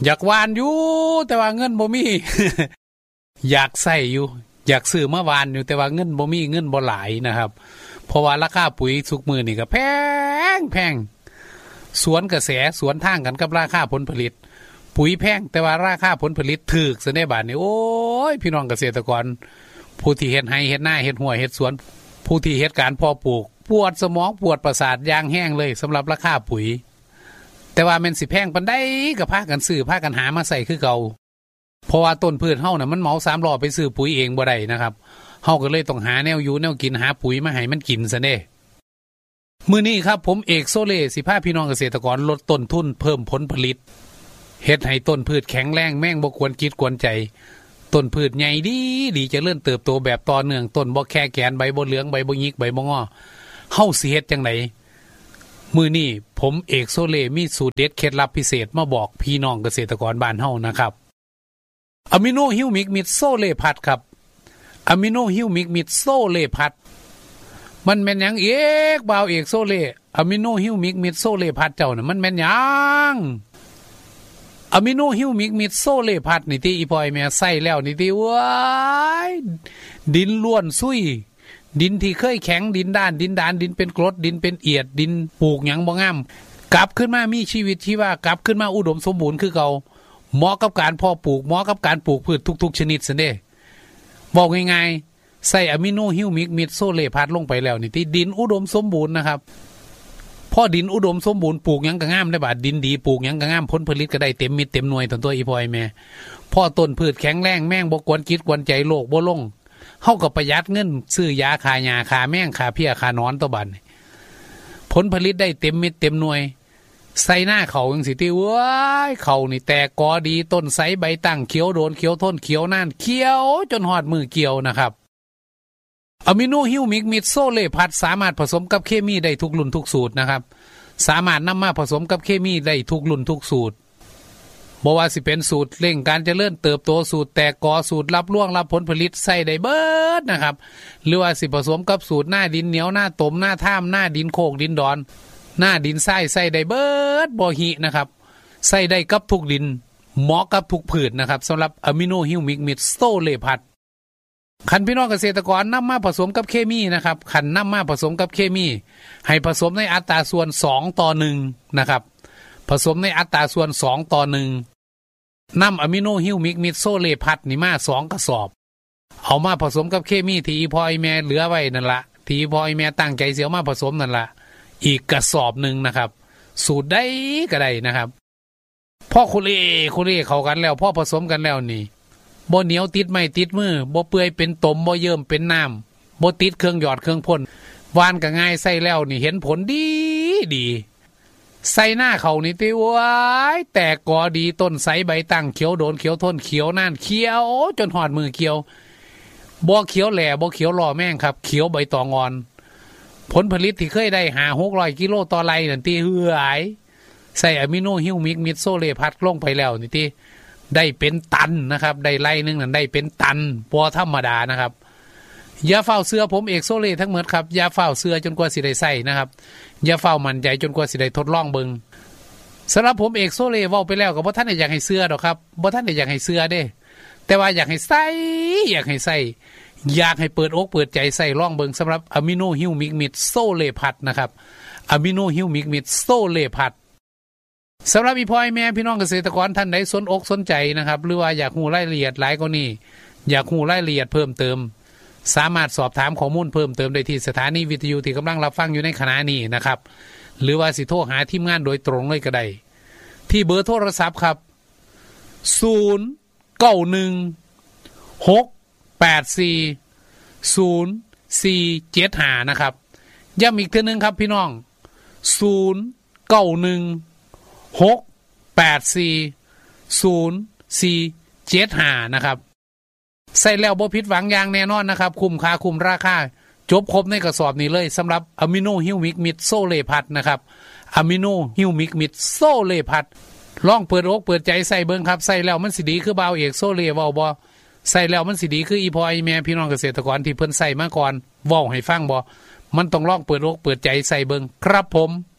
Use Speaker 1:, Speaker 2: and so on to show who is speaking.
Speaker 1: อยากหว่านอยู่แต่ว่าเงินบ่มี อยากใส่อยู่อยากซื้อมาหว่านอยู่แต่ว่าเงินบ่มีเงินบ่หลายนะครับเพราะว่าราคาปุ๋ยทุกมื้อนี่ก็แพงสวนกระแสสวนทางกันกับราคาผลผลิตปุ๋ยแพงแต่ว่าราคาผลผลิตถูกซะในบาดนี้โอ้ยพี่น้องเกษตรกรผู้ที่เฮ็ดไร่เฮ็ดนาเฮ็ดหัวเฮ็ดสวนผู้ที่เฮ็ดการเพาะปลูกปวดสมองปวดประสาทอย่างแห้งเลยสำหรับราคาปุ๋ยแต่ว่าแม่นสิแพงปานใดก็พากันซื้อพากันหามาใส่คือเก่าเพราะว่าต้นพืชเฮาน่ะมันเหมา3ล้อไปซื้อปุ๋ยเองบ่ได้นะครับเฮาก็เลยต้องหาแนวอยู่แนวกินหาปุ๋ยมาให้มันกินซะเด้มื้อนี้ครับผมเอกโซเล่สิพาพี่น้องเกษตรกรลดต้นทุนเพิ่มผลผลิตเฮ็ดให้ต้นพืชแข็งแรงแม่งบ่ควรจิตกวนใจต้นพืชใหญ่ดีเจริญเติบโตแบบต่อเนื่องต้นบ่แค่แกนใบบ่เหลืองใบบ่หยิกใบบ่งอเฮาสิเฮ็ดจังไดมื้อนี้ผมเอกโซเล่มีสูตรเด็ดเคล็ดลับพิเศษมาบอกพี่น้องเกษตรกรบ้านเฮานะครับอะมิโนฮิวมิกมิดโซเล่พัดครับอะมิโนฮิวมิกมิดโซเล่พัดมันแม่นหยังเอกบ่าวเอกโซเล่อะมิโนฮิวมิกมิดโซเล่พัดเจ้าน่ะมันแม่นหยังอะมิโนฮิวมิกมิดโซเล่พัดนี่ที่อีพอยแม่ใส่แล้วนี่ที่ว้ายดินล้วนซุยดินที่เคยแข็งดินด้านดินเป็นกรดดินเป็นเอียดดินปลูกหยังบ่งามกลับขึ้นมามีชีวิตชีวากลับขึ้นมาอุดมสมบูรณ์คือเก่าเหมาะกับการเพาะปลูกเหมาะกับการปลูกพืชทุกๆชนิดซั่นเด้บอกง่ายๆใส่อะมิโนฮิวมิกมิดโซเล่พัดลงไปแล้วนี่ที่ดินอุดมสมบูรณ์นะครับพอดินอุดมสมบูรณ์ปลูกหยังก็งามได้บาดดินดีปลูกหยังก็งามผลผลิตก็ได้เต็มมิดเต็มหน่วยตัวอีพอยแม่พอต้นพืชแข็งแรงแม่งบ่กวนจิตกวนใจโลกบ่ลงเฮาก็ประหยัดเงินซื้อยาฆ่าหญ้าฆ่าแมงฆ่าเพี้ยฆ่านอนตัวบัดผลผลิตได้เต็มมิดเต็มหน่วยใส่หน้าเขาจังสิติว้ายเขานี่แตกกอดีต้นไสใบตั้งเขียวโดนเขียวทนเขียวนานเขียวจนฮอดมือเกี่ยวนะครับอะมิโนฮิวมิกมิดโซเล่พัดสามารถผสมกับเคมีได้ทุกรุ่นทุกสูตรนะครับสามารถนำมาผสมกับเคมีได้ทุกรุ่นทุกสูตรบ่ว่าสิเป็นสูตรเร่งการเจริญเติบโตสูตรแตกกอสูตรรับร่วงรับผลผลิตใส่ได้เบิดนะครับหรือว่าสิผสมกับสูตรหน้าดินเหนียวหน้าตมหน้าท่ามหน้าดินโคกดินดอนหน้าดินทรายใส่ได้เบิดบ่หินะครับใส่ได้กับทุกดินเหมาะกับทุกพืชนะครับสำหรับอะมิโนฮิวมิกมิดโซเล่พัดคันพี่น้องเกษตรกรนำมาผสมกับเคมีนะครับคันนำมาผสมกับเคมีให้ผสมในอัตราส่วน2:1นะครับผสมในอัตราส่วน2:1นำอะมิโนฮิวมิกมิดโซเล่พัดนี่มา2กระสอบเอามาผสมกับเคมีที่อีพอยแม่เหลือไว้นั่นละที่อีพอยแม่ตั้งใจเสียมาผสมนั่นละอีกกระสอบหนึ่งนะครับสูตรได้ก็ได้นะครับพ่อคุเล่เข้ากันแล้วพ่อผสมกันแล้วนี่บ่เหนียวติดไม่ติดมือบ่เปื่อยเป็นตมบ่เยิ่มเป็นน้ำบ่ติดเครื่องหยอดเครื่องพ่นวานก็ง่ายใส่แล้วนี่เห็นผลดีใส่หน้าเขานี่ติว้ายแตกกอดีต้นไสใบตั้งเขียวโดนเขียวทนเขียวนานเขียวจนหอดมือเขียวบ่เขียวแหล่บ่เขียวรอแม่งครับเขียวใบตองอ่อนผลผลิตที่เคยได้500-600 กิโลต่อไร่นั่นติเหือยใส่อะมิโนฮิวมิกมิดโซเล่พัดลงไปแล้วนี่ติได้เป็นตันนะครับได้ไร่นึงนั่นได้เป็นตันบ่ธรรมดานะครับอย่าเฝ้าเสื้อผมเอกโซเล่ทั้งหมดครับอย่าเฝ้าเสื้อจนกว่าสิได้ใส่นะครับอย่าเฝ้ามั่นใจจนกว่าสิได้ทดลองเบิ่งสำหรับผมเอกโซเล่เว้าไปแล้วก็บ่ทันได้อยากให้เสื้อดอกครับบ่ทันได้อยากให้เสื้อเด้แต่ว่าอยากให้ใส่อยากให้เปิดอกเปิดใจใส่ลองเบิ่งสำหรับอะมิโนฮิวมิกมิดโซเล่พัดนะครับอะมิโนฮิวมิกมิดโซเล่พัดสำหรับอีพ่อแม่พี่น้องเกษตรกรท่านใดสนอกสนใจนะครับหรือว่าอยากรู้รายละเอียดหลายกว่านี้อยากรู้รายละเอียดเพิ่มเติมสามารถสอบถามข้อมูลเพิ่มเติมได้ที่สถานีวิทยุที่กำลังรับฟังอยู่ในขณะนี้นะครับหรือว่าสิโทรหาทีมงานโดยตรงเลยก็ได้ที่เบอร์โทรศัพท์ครับ0916840475นะครับย้ำอีกเทื่อนึงครับพี่น้อง0916840475นะครับใส่แล้วบ่ผิดหวังอย่างแน่นอนนะครับคุ้มค่าคุ้มราคาจบครบในกระสอบนี้เลยสำหรับอะมิโนฮิวมิกมิดโซเล่พัดนะครับอะมิโนฮิวมิกมิดโซเล่พัดลองเปิดอกเปิดใจใส่เบิ่งครับใส่แล้วมันสิดีคือบ่าวเอกโซเล่เว้าบ่ใส่แล้วมันสิดีคืออีพ่ออีแม่พี่น้องเกษตรกรที่เพิ่นใส่มาก่อนเว้าให้ฟังบ่มันต้องลองเปิดอกเปิดใจใส่เบิ่งครับผม